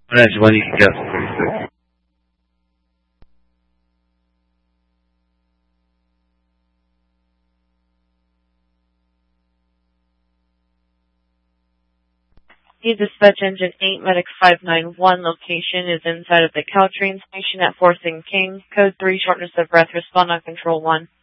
ماشي وليك يلا. The Dispatch Engine 8 Medic 591 location is inside of the Caltrain station at Forsyth King. Code 3, shortness of breath. Respond on Control 1.